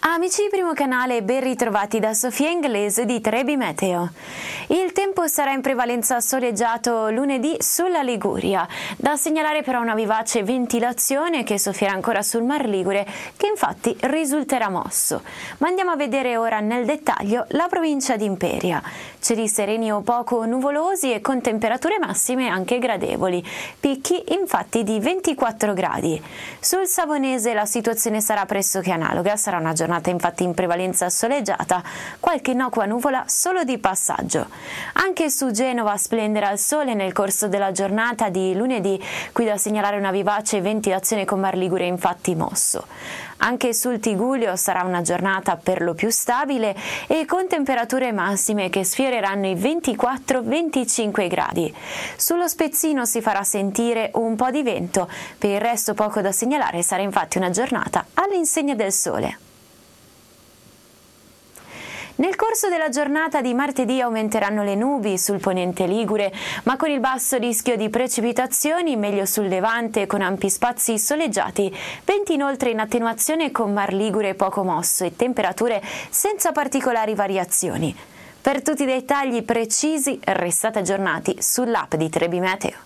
Amici di Primo Canale, ben ritrovati da Sofia Inglese di Trebi Meteo. Il tempo sarà in prevalenza soleggiato lunedì sulla Liguria. Da segnalare però una vivace ventilazione che soffierà ancora sul Mar Ligure, che infatti risulterà mosso. Ma andiamo a vedere ora nel dettaglio la provincia di Imperia. Cieli sereni o poco nuvolosi e con temperature massime anche gradevoli. Picchi infatti di 24 gradi. Sul Savonese la situazione sarà pressoché analoga, sarà una giornata infatti in prevalenza soleggiata, qualche innocua nuvola solo di passaggio. Anche su Genova splenderà il sole nel corso della giornata di lunedì, qui da segnalare una vivace ventilazione con Mar Ligure infatti mosso. Anche sul Tigullio sarà una giornata per lo più stabile e con temperature massime che sfioreranno i 24-25 gradi. Sullo Spezzino si farà sentire un po' di vento, per il resto poco da segnalare, sarà infatti una giornata all'insegna del sole. Nel corso della giornata di martedì aumenteranno le nubi sul ponente ligure, ma con il basso rischio di precipitazioni, meglio sul levante con ampi spazi soleggiati, venti inoltre in attenuazione con Mar Ligure poco mosso e temperature senza particolari variazioni. Per tutti i dettagli precisi restate aggiornati sull'app di Trebi Meteo.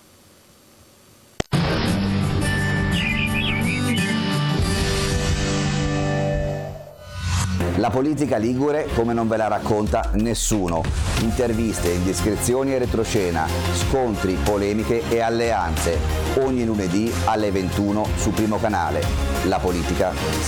La politica ligure come non ve la racconta nessuno. Interviste, indiscrezioni e retroscena, scontri, polemiche e alleanze. Ogni lunedì alle 21 su Primo Canale. La politica